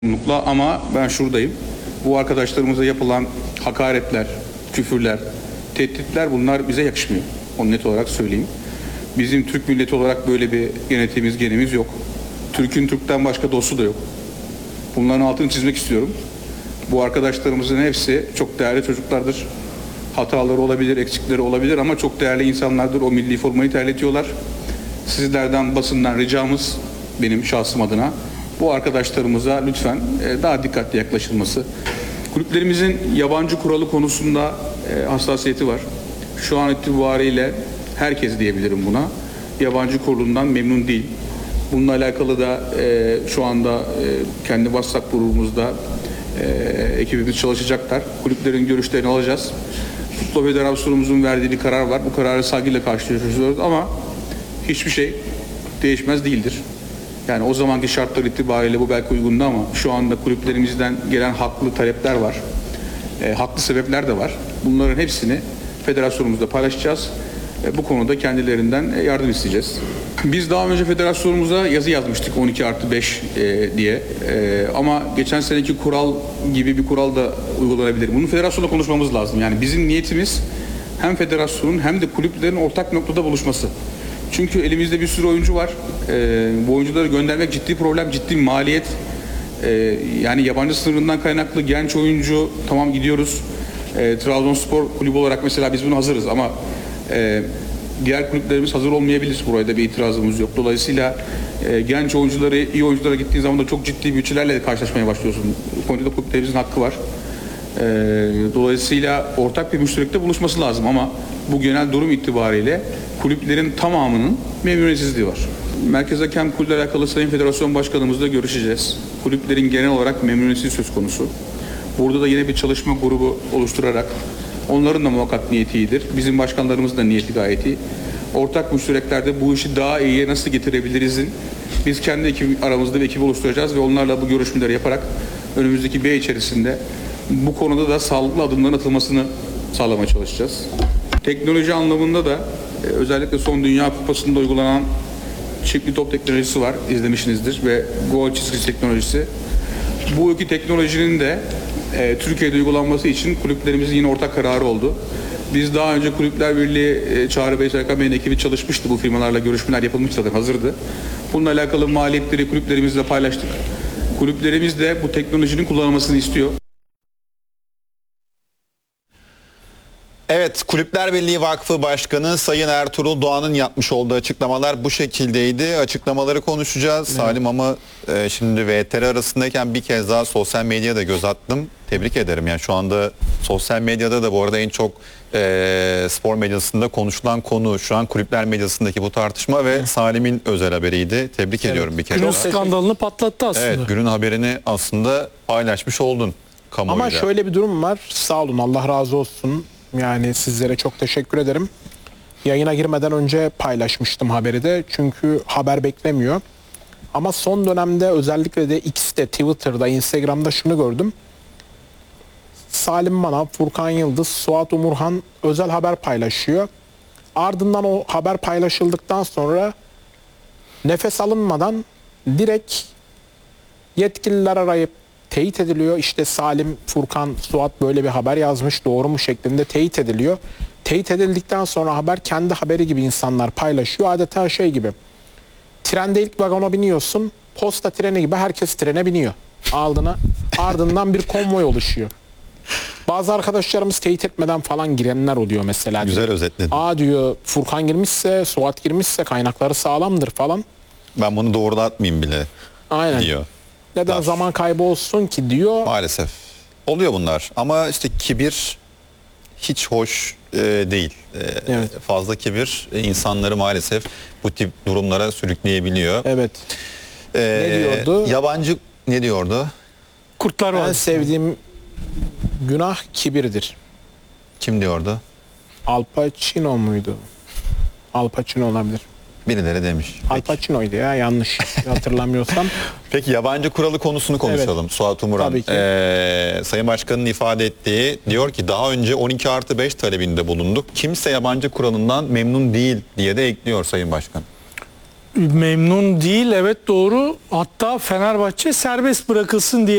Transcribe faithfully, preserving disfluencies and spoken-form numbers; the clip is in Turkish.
Mutlu ama ben şuradayım. Bu arkadaşlarımıza yapılan hakaretler, küfürler, tehditler bunlar bize yakışmıyor. Onu net olarak söyleyeyim. Bizim Türk milleti olarak böyle bir genetiğimiz, genimiz yok. Türk'ün Türk'ten başka dostu da yok. Bunların altını çizmek istiyorum. Bu arkadaşlarımızın hepsi çok değerli çocuklardır. Hataları olabilir, eksikleri olabilir ama çok değerli insanlardır. O milli formayı terletiyorlar. Sizlerden, basından ricamız benim şahsım adına bu arkadaşlarımıza lütfen daha dikkatli yaklaşılması. Kulüplerimizin yabancı kuralı konusunda hassasiyeti var. Şu an itibariyle herkes diyebilirim buna. Yabancı kurulundan memnun değil. Bununla alakalı da e, şu anda e, kendi WhatsApp grubumuzda e, ekibimiz çalışacaklar. Kulüplerin görüşlerini alacağız. Futbol Federasyonumuzun verdiği bir karar var. Bu kararı saygıyla karşılıyoruz ama hiçbir şey değişmez değildir. Yani o zamanki şartlar itibariyle bu belki uygundu ama şu anda kulüplerimizden gelen haklı talepler var. E, haklı sebepler de var. Bunların hepsini federasyonumuzda paylaşacağız. E, bu konuda kendilerinden e, yardım isteyeceğiz. Biz daha önce federasyonumuza yazı yazmıştık on iki artı beş e, diye. E, ama geçen seneki kural gibi bir kural da uygulanabilir. Bunu federasyonla konuşmamız lazım. Yani bizim niyetimiz hem federasyonun hem de kulüplerin ortak noktada buluşması. Çünkü elimizde bir sürü oyuncu var. E, bu oyuncuları göndermek ciddi problem, ciddi maliyet. E, yani yabancı sınırından kaynaklı genç oyuncu tamam gidiyoruz. E, Trabzonspor kulübü olarak mesela biz buna hazırız ama e, diğer kulüplerimiz hazır olmayabilir. Buraya da bir itirazımız yok. Dolayısıyla e, genç oyuncuları, iyi oyunculara gittiğin zaman da çok ciddi bütçelerle karşılaşmaya başlıyorsun. Bu konuda kulüplerimizin hakkı var. E, dolayısıyla ortak bir müşterekte buluşması lazım ama bu genel durum itibariyle kulüplerin tamamının memnuniyetsizliği var. Merkez Hakem Kurulu'yla alakalı Sayın Federasyon Başkanımızla görüşeceğiz. Kulüplerin genel olarak memnuniyetsizliği söz konusu. Burada da yine bir çalışma grubu oluşturarak onların da muhakkak niyeti iyidir. Bizim başkanlarımızın da niyeti gayet iyi. Ortak müştereklerde bu işi daha iyiye nasıl getirebilirizin biz kendi ekip, aramızda bir ekip oluşturacağız ve onlarla bu görüşmeleri yaparak önümüzdeki bir ay içerisinde bu konuda da sağlıklı adımların atılmasını sağlamaya çalışacağız. Teknoloji anlamında da e, özellikle son Dünya Kupası'nda uygulanan çiftli top teknolojisi var, izlemişsinizdir ve gol çizgisi teknolojisi. Bu iki teknolojinin de e, Türkiye'de uygulanması için kulüplerimizin yine ortak kararı oldu. Biz daha önce Kulüpler Birliği e, Çağrı Bey, Serkan Bey'in ekibi çalışmıştı. Bu firmalarla görüşmeler yapılmıştı zaten, hazırdı. Bununla alakalı maliyetleri kulüplerimizle paylaştık. Kulüplerimiz de bu teknolojinin kullanılmasını istiyor. Evet, Kulüpler Birliği Vakfı Başkanı Sayın Ertuğrul Doğan'ın yapmış olduğu açıklamalar bu şekildeydi. Açıklamaları konuşacağız. Evet. Salim ama e, şimdi V T R arasındayken bir kez daha sosyal medyada göz attım. Tebrik ederim. Yani şu anda sosyal medyada da bu arada en çok e, spor medyasında konuşulan konu şu an kulüpler medyasındaki bu tartışma ve evet. Salim'in özel haberiydi. Tebrik evet. ediyorum bir kez Günün daha. skandalını patlattı aslında. Evet, günün haberini aslında paylaşmış oldun kamuoyuyla. Ama şöyle bir durum var. Sağ olun, Allah razı olsun. Yani sizlere çok teşekkür ederim. Yayına girmeden önce paylaşmıştım haberi de. Çünkü haber beklemiyor. Ama son dönemde özellikle de X'te, Twitter'da, Instagram'da şunu gördüm. Salim Manav, Furkan Yıldız, Suat Umurhan özel haber paylaşıyor. Ardından o haber paylaşıldıktan sonra nefes alınmadan direkt yetkililer arayıp teyit ediliyor. İşte Salim, Furkan, Suat böyle bir haber yazmış, doğru mu şeklinde teyit ediliyor. Teyit edildikten sonra haber kendi haberi gibi insanlar paylaşıyor. Adeta şey gibi. Trende ilk vagona biniyorsun. Posta treni gibi herkes trene biniyor. Aldığına, ardından bir konvoy oluşuyor. Bazı arkadaşlarımız teyit etmeden falan girenler oluyor mesela. Güzel diyor. özetledin. Aa diyor, Furkan girmişse, Suat girmişse kaynakları sağlamdır falan. Ben bunu doğrulatmayayım bile. Aynen. Diyor. Neden Dar. zaman kaybı olsun ki diyor. Maalesef. Oluyor bunlar. Ama işte kibir hiç hoş e, değil. E, evet. Fazla kibir e, insanları maalesef bu tip durumlara sürükleyebiliyor. Evet. E, ne diyordu? Yabancı ne diyordu? Kurtlar var. En sevdiğim günah kibirdir. Kim diyordu? Al Pacino muydu? Al Pacino olabilir. Birileri demiş. Al Pacino'ydu ya, yanlış hatırlamıyorsam. Peki yabancı kuralı konusunu konuşalım. Evet. Suat Umuran. Ee, Sayın Başkan'ın ifade ettiği diyor ki daha önce on iki artı beş talebinde bulunduk. Kimse yabancı kuralından memnun değil diye de ekliyor Sayın Başkan. Memnun değil, evet doğru. Hatta Fenerbahçe serbest bırakılsın diye